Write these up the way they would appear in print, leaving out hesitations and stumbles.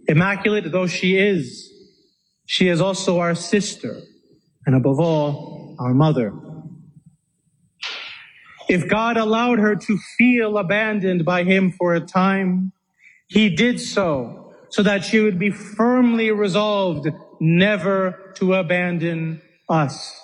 Immaculate though she is also our sister, and above all, our mother. If God allowed her to feel abandoned by him for a time, he did so that she would be firmly resolved never to abandon us.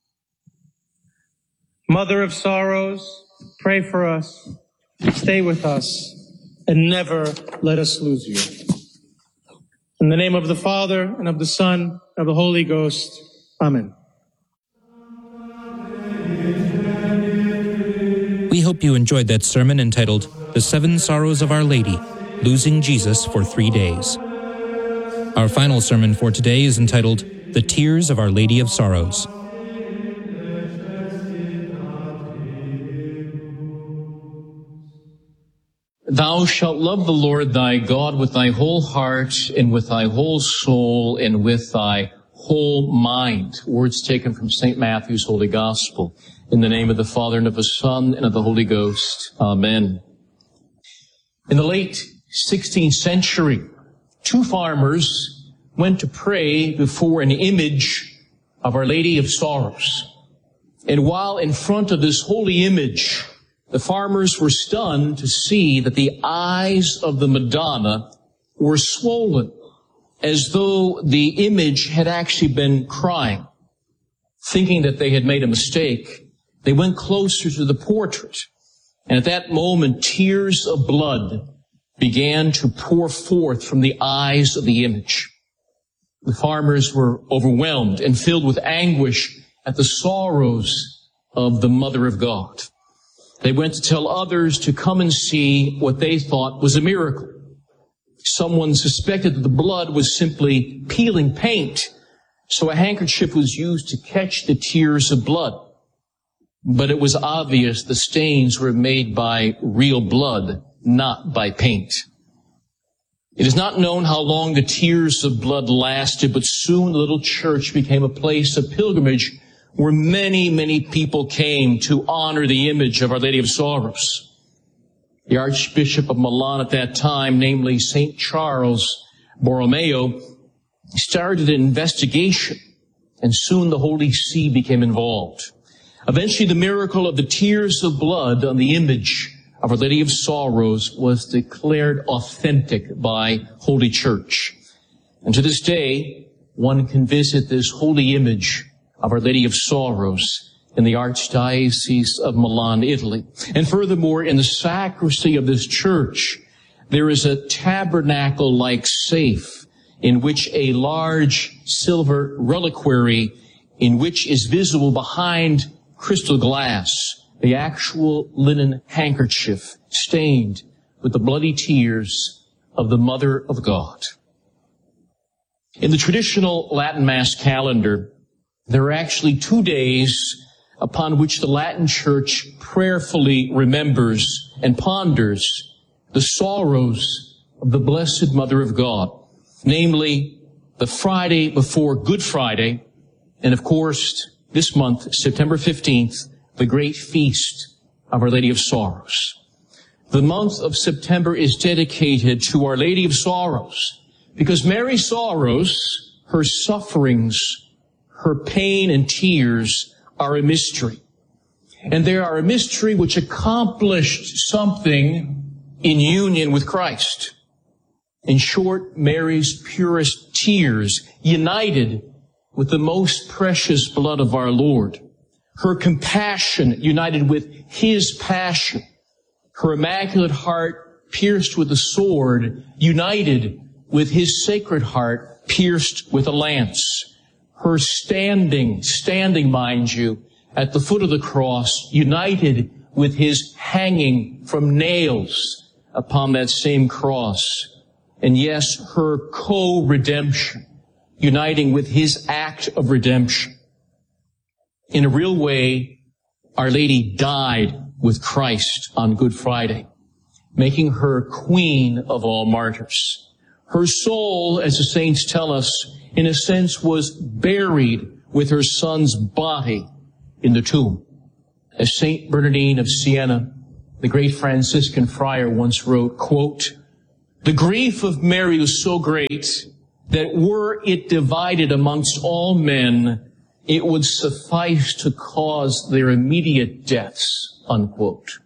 Mother of sorrows, pray for us, stay with us, and never let us lose you. In the name of the Father, and of the Son, and of the Holy Ghost. Amen. We hope you enjoyed that sermon entitled, The Seven Sorrows of Our Lady, Losing Jesus for 3 Days. Our final sermon for today is entitled, The Tears of Our Lady of Sorrows. Thou shalt love the Lord thy God with thy whole heart, and with thy whole soul, and with thy whole mind. Words taken from St. Matthew's Holy Gospel. In the name of the Father, and of the Son, and of the Holy Ghost. Amen. In the late 16th century, 2 farmers went to pray before an image of Our Lady of Sorrows. And while in front of this holy image, the farmers were stunned to see that the eyes of the Madonna were swollen, as though the image had actually been crying. Thinking that they had made a mistake, they went closer to the portrait, and at that moment, tears of blood began to pour forth from the eyes of the image. The farmers were overwhelmed and filled with anguish at the sorrows of the Mother of God. They went to tell others to come and see what they thought was a miracle. Someone suspected that the blood was simply peeling paint, so a handkerchief was used to catch the tears of blood. But it was obvious the stains were made by real blood, not by paint. It is not known how long the tears of blood lasted, but soon the little church became a place of pilgrimage where many, many people came to honor the image of Our Lady of Sorrows. The Archbishop of Milan at that time, namely St. Charles Borromeo, started an investigation, and soon the Holy See became involved. Eventually, the miracle of the tears of blood on the image of Our Lady of Sorrows was declared authentic by Holy Church. And to this day, one can visit this holy image of Our Lady of Sorrows in the Archdiocese of Milan, Italy. And furthermore, in the sacristy of this church, there is a tabernacle-like safe in which a large silver reliquary, in which is visible behind crystal glass, the actual linen handkerchief stained with the bloody tears of the Mother of God. In the traditional Latin Mass calendar, there are actually 2 days upon which the Latin Church prayerfully remembers and ponders the sorrows of the Blessed Mother of God, namely the Friday before Good Friday, and of course, this month, September 15th, the great feast of Our Lady of Sorrows. The month of September is dedicated to Our Lady of Sorrows because Mary's sorrows, her sufferings, her pain and tears are a mystery. And they are a mystery which accomplished something in union with Christ. In short, Mary's purest tears united with the most precious blood of our Lord. Her compassion united with His passion. Her immaculate heart pierced with a sword united with His sacred heart pierced with a lance. Her standing, mind you, at the foot of the cross united with His hanging from nails upon that same cross. And yes, her co-redemption, uniting with His act of redemption. In a real way, Our Lady died with Christ on Good Friday, making her queen of all martyrs. Her soul, as the saints tell us, in a sense was buried with her son's body in the tomb. As Saint Bernardine of Siena, the great Franciscan friar, once wrote, quote, The grief of Mary was so great that were it divided amongst all men, it would suffice to cause their immediate deaths, unquote.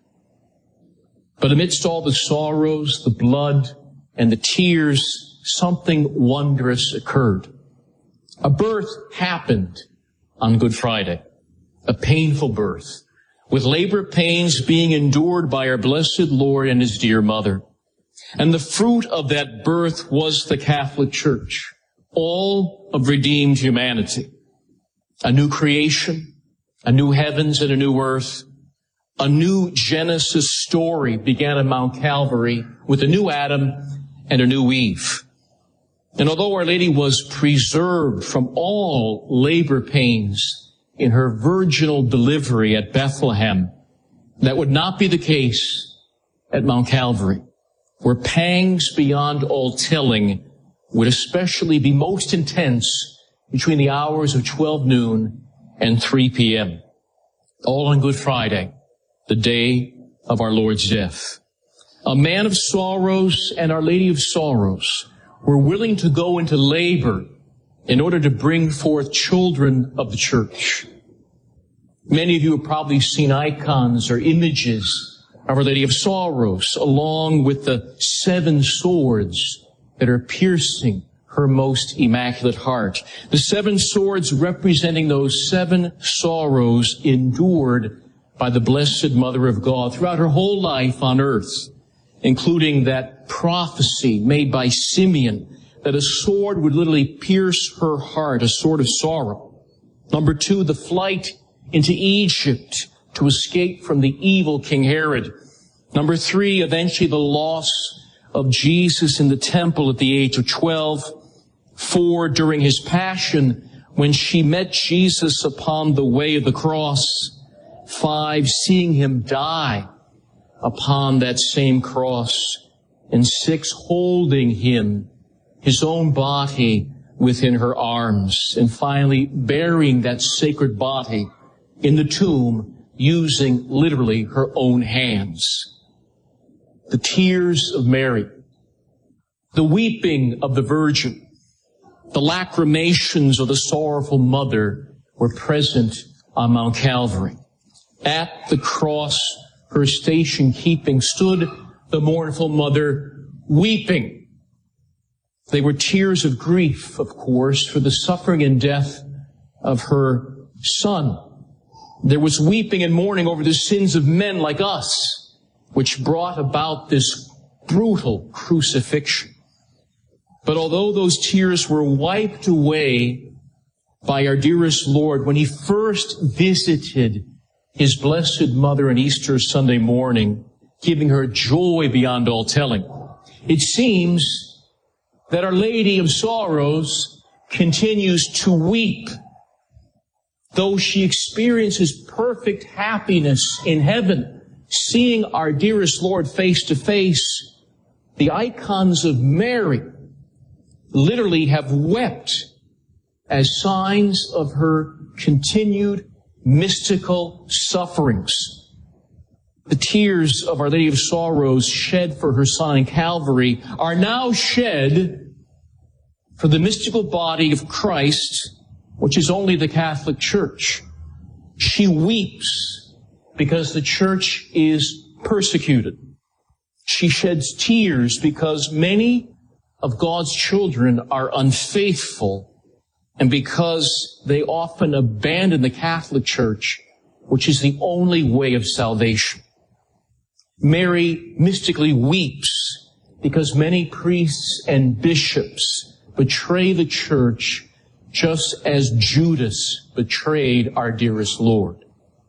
But amidst all the sorrows, the blood, and the tears, something wondrous occurred. A birth happened on Good Friday, a painful birth, with labor pains being endured by our blessed Lord and His dear mother. And the fruit of that birth was the Catholic Church, all of redeemed humanity. A new creation, a new heavens and a new earth, a new Genesis story began at Mount Calvary with a new Adam and a new Eve. And although Our Lady was preserved from all labor pains in her virginal delivery at Bethlehem, that would not be the case at Mount Calvary, where pangs beyond all telling would especially be most intense between the hours of 12 noon and 3 p.m., all on Good Friday, the day of our Lord's death. A man of sorrows and Our Lady of Sorrows were willing to go into labor in order to bring forth children of the church. Many of you have probably seen icons or images of Our Lady of Sorrows, along with the 7 swords that are piercing her most immaculate heart. The 7 swords representing those 7 sorrows endured by the Blessed Mother of God throughout her whole life on earth, including that prophecy made by Simeon that a sword would literally pierce her heart, a sword of sorrow. Number 2, the flight into Egypt to escape from the evil King Herod. Number 3, eventually the loss of Jesus in the temple at the age of 12. 4, during His passion, when she met Jesus upon the way of the cross. 5, seeing Him die upon that same cross. And 6, holding Him, His own body, within her arms. And finally, burying that sacred body in the tomb, using literally her own hands. The tears of Mary, the weeping of the Virgin, the lacrimations of the sorrowful mother were present on Mount Calvary. At the cross, her station keeping, stood the mournful mother weeping. They were tears of grief, of course, for the suffering and death of her Son. There was weeping and mourning over the sins of men like us, which brought about this brutal crucifixion. But although those tears were wiped away by our dearest Lord when He first visited His Blessed Mother on Easter Sunday morning, giving her joy beyond all telling, it seems that Our Lady of Sorrows continues to weep. Though she experiences perfect happiness in heaven, seeing our dearest Lord face to face, the icons of Mary literally have wept as signs of her continued mystical sufferings. The tears of Our Lady of Sorrows shed for her Son in Calvary are now shed for the mystical body of Christ, which is only the Catholic Church. She weeps because the Church is persecuted. She sheds tears because many of God's children are unfaithful, and because they often abandon the Catholic Church, which is the only way of salvation. Mary mystically weeps because many priests and bishops betray the Church just as Judas betrayed our dearest Lord.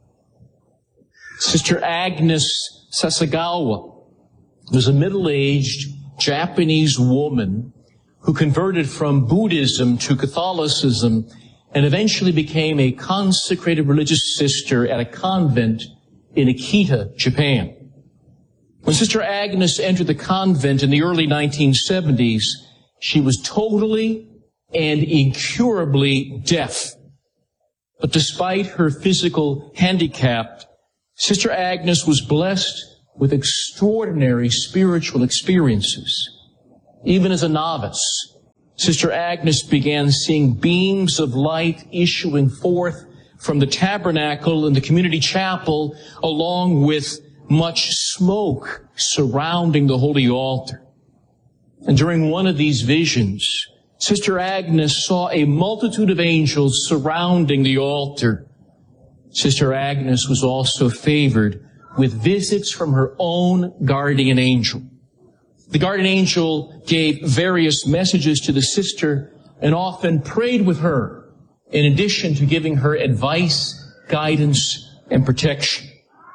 Sister Agnes Sasagawa was a middle-aged Japanese woman who converted from Buddhism to Catholicism and eventually became a consecrated religious sister at a convent in Akita, Japan. When Sister Agnes entered the convent in the early 1970s, she was totally and incurably deaf. But despite her physical handicap, Sister Agnes was blessed with extraordinary spiritual experiences. Even as a novice, Sister Agnes began seeing beams of light issuing forth from the tabernacle and the community chapel, along with much smoke surrounding the holy altar. And during one of these visions, Sister Agnes saw a multitude of angels surrounding the altar. Sister Agnes was also favored with visits from her own guardian angel. The guardian angel gave various messages to the sister and often prayed with her, in addition to giving her advice, guidance, and protection.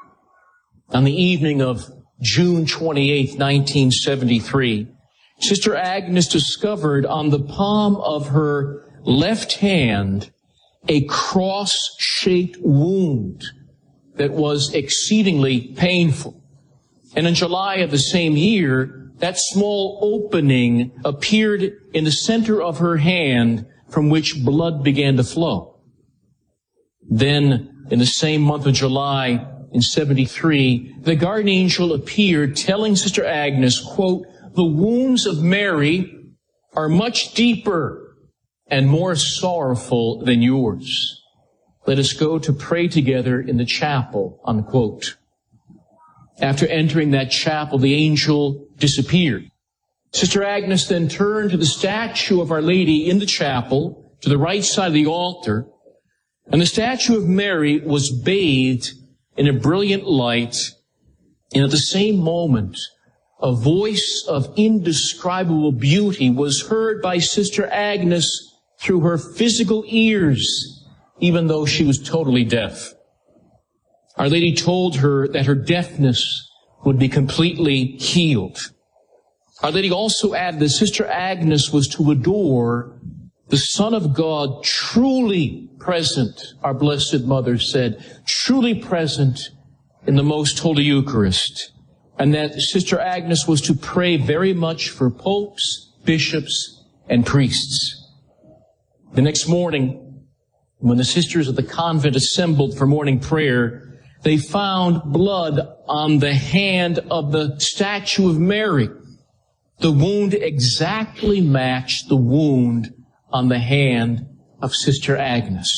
On the evening of June 28, 1973, Sister Agnes discovered on the palm of her left hand a cross-shaped wound that was exceedingly painful. And in July of the same year, that small opening appeared in the center of her hand from which blood began to flow. Then, in the same month of July, in 73, the guardian angel appeared telling Sister Agnes, quote, "The wounds of Mary are much deeper and more sorrowful than yours. Let us go to pray together in the chapel," unquote. After entering that chapel, the angel disappeared. Sister Agnes then turned to the statue of Our Lady in the chapel, to the right side of the altar, and the statue of Mary was bathed in a brilliant light, and at the same moment, a voice of indescribable beauty was heard by Sister Agnes through her physical ears, even though she was totally deaf. Our Lady told her that her deafness would be completely healed. Our Lady also added that Sister Agnes was to adore the Son of God truly present, our Blessed Mother said, truly present in the Most Holy Eucharist, and that Sister Agnes was to pray very much for popes, bishops, and priests. The next morning, when the sisters of the convent assembled for morning prayer, they found blood on the hand of the statue of Mary. The wound exactly matched the wound on the hand of Sister Agnes.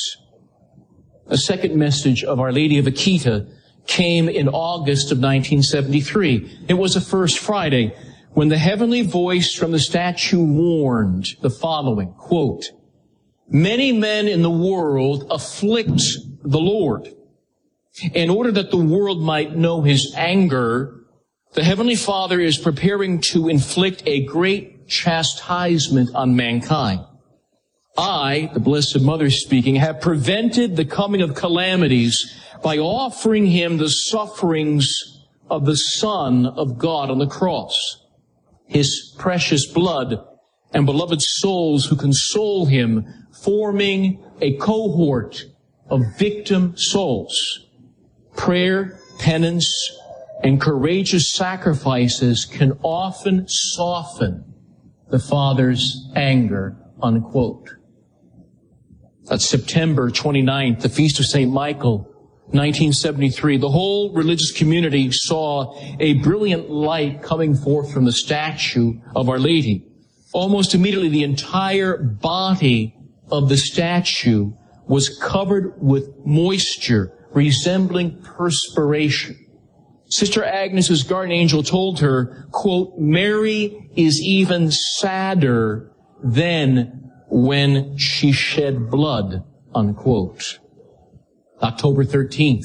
A second message of Our Lady of Akita came in August of 1973. It was a First Friday when the heavenly voice from the statue warned the following, quote, "Many men in the world afflict the Lord. In order that the world might know His anger, the Heavenly Father is preparing to inflict a great chastisement on mankind. I, the Blessed Mother speaking, have prevented the coming of calamities by offering Him the sufferings of the Son of God on the cross, His precious blood and beloved souls who console Him, forming a cohort of victim souls. Prayer, penance, and courageous sacrifices can often soften the Father's anger," unquote. That's September 29th, the Feast of St. Michael, 1973. The whole religious community saw a brilliant light coming forth from the statue of Our Lady. Almost immediately, the entire body of the statue was covered with moisture resembling perspiration. Sister Agnes's guardian angel told her, quote, "Mary is even sadder than when she shed blood," unquote. October 13th,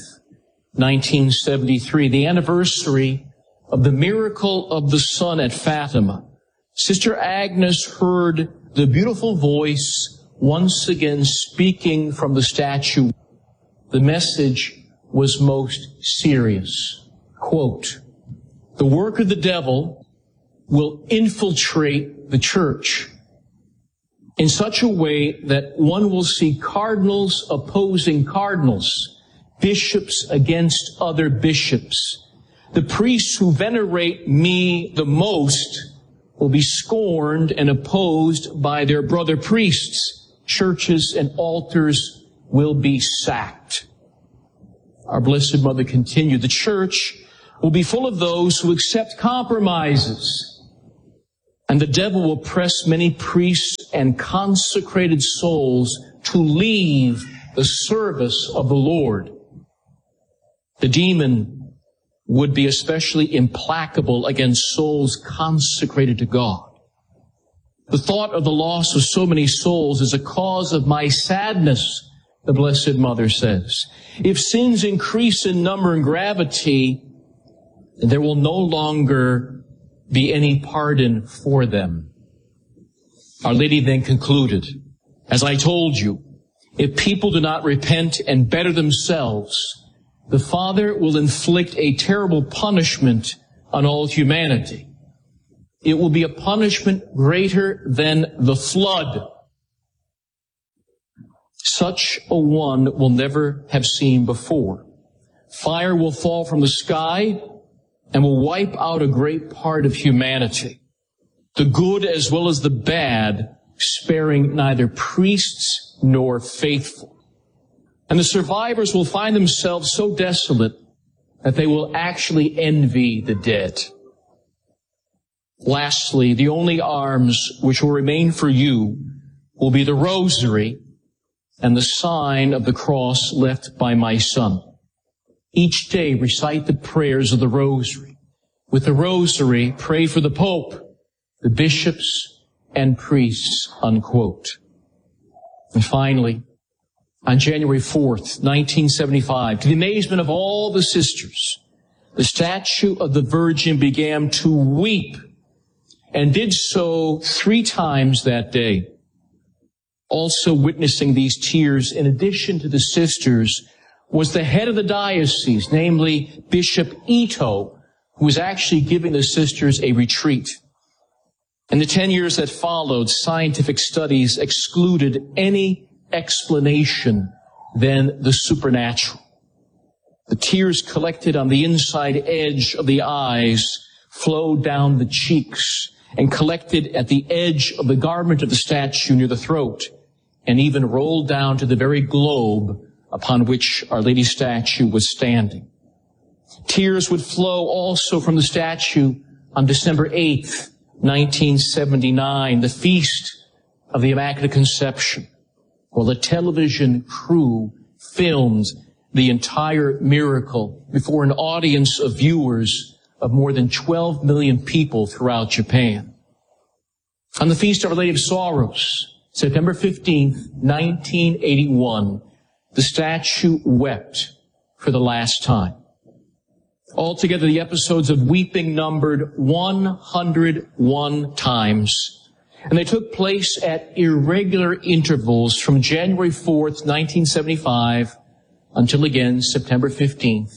1973, the anniversary of the miracle of the sun at Fatima. Sister Agnes heard the beautiful voice once again speaking from the statue. The message was most serious. Quote, "The work of the devil will infiltrate the church in such a way that one will see cardinals opposing cardinals, bishops against other bishops. The priests who venerate me the most will be scorned and opposed by their brother priests. Churches and altars will be sacked." Our Blessed Mother continued, "The church will be full of those who accept compromises And the devil will press many priests and consecrated souls to leave the service of the Lord. The demon would be especially implacable against souls consecrated to God. The thought of the loss of so many souls is a cause of my sadness, the Blessed Mother says. If sins increase in number and gravity, there will no longer be any pardon for them. Our Lady then concluded, as I told you, if people do not repent and better themselves, the Father will inflict a terrible punishment on all humanity. It will be a punishment greater than the flood. Such a one will never have seen before. Fire will fall from the sky and will wipe out a great part of humanity, the good as well as the bad, sparing neither priests nor faithful. And the survivors will find themselves so desolate that they will actually envy the dead. Lastly, the only arms which will remain for you will be the rosary and the sign of the cross left by my son. Each day recite the prayers of the rosary. With the rosary, pray for the Pope, the bishops, and priests, unquote. And finally, on January 4th, 1975, to the amazement of all the sisters, the statue of the Virgin began to weep and did so 3 times that day. Also witnessing these tears, in addition to the sisters, was the head of the diocese, namely Bishop Ito, who was actually giving the sisters a retreat. In the 10 years that followed, scientific studies excluded any explanation than the supernatural. The tears collected on the inside edge of the eyes flowed down the cheeks and collected at the edge of the garment of the statue near the throat, and even rolled down to the very globe upon which Our Lady's statue was standing. Tears would flow also from the statue on December 8th, 1979, the feast of the Immaculate Conception, while the television crew filmed the entire miracle before an audience of viewers of more than 12 million people throughout Japan. On the Feast of Our Lady of Sorrows, September 15th, 1981, the statue wept for the last time. Altogether, the episodes of weeping numbered 101 times, and they took place at irregular intervals from January 4th, 1975, until again September 15th,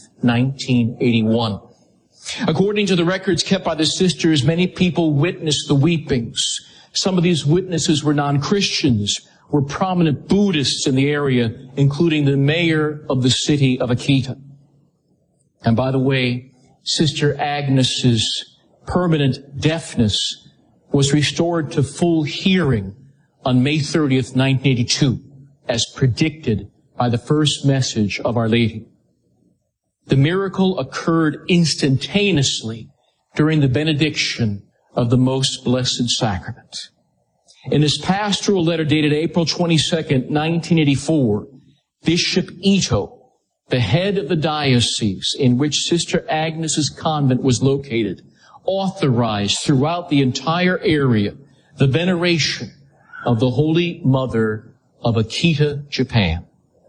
1981. According to the records kept by the sisters, many people witnessed the weepings. Some of these witnesses were non-Christians, were prominent Buddhists in the area, including the mayor of the city of Akita. And by the way, Sister Agnes's permanent deafness was restored to full hearing on May 30th, 1982, as predicted by the first message of Our Lady. The miracle occurred instantaneously during the benediction of the Most Blessed Sacrament. In his pastoral letter dated April 22nd, 1984, Bishop Ito, the head of the diocese in which Sister Agnes's convent was located, authorized throughout the entire area the veneration of the Holy Mother of Akita, Japan.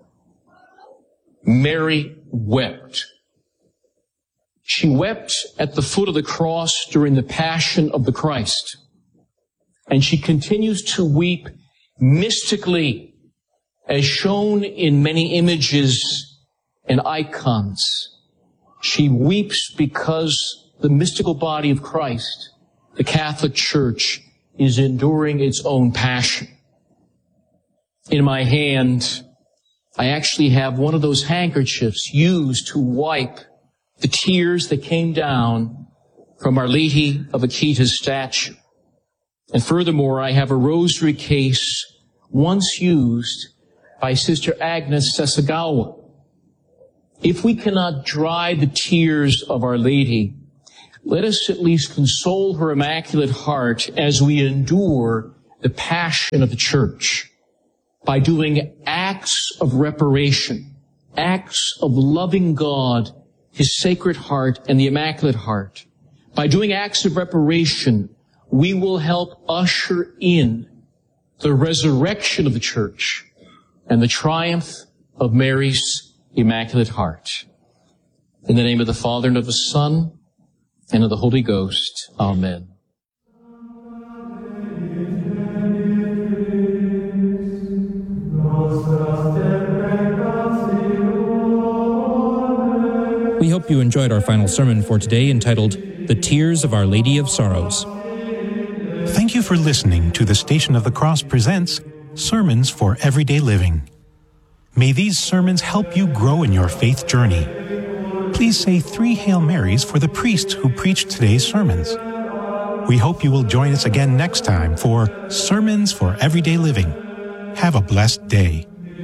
Mary wept. She wept at the foot of the cross during the Passion of the Christ. And she continues to weep mystically, as shown in many images and icons. She weeps because the mystical body of Christ, the Catholic Church, is enduring its own passion. In my hand, I actually have one of those handkerchiefs used to wipe the tears that came down from Our Lady of Akita's statue. And furthermore, I have a rosary case once used by Sister Agnes Sasagawa. If we cannot dry the tears of Our Lady, let us at least console her Immaculate Heart as we endure the passion of the Church by doing acts of reparation, acts of loving God, His Sacred Heart, and the Immaculate Heart. By doing acts of reparation, we will help usher in the resurrection of the Church and the triumph of Mary's Immaculate Heart. In the name of the Father, and of the Son, and of the Holy Ghost. Amen. We hope you enjoyed our final sermon for today, entitled The Tears of Our Lady of Sorrows. Thank you for listening to the Station of the Cross presents Sermons for Everyday Living. May these sermons help you grow in your faith journey. Please say 3 Hail Marys for the priests who preached today's sermons. We hope you will join us again next time for Sermons for Everyday Living. Have a blessed day.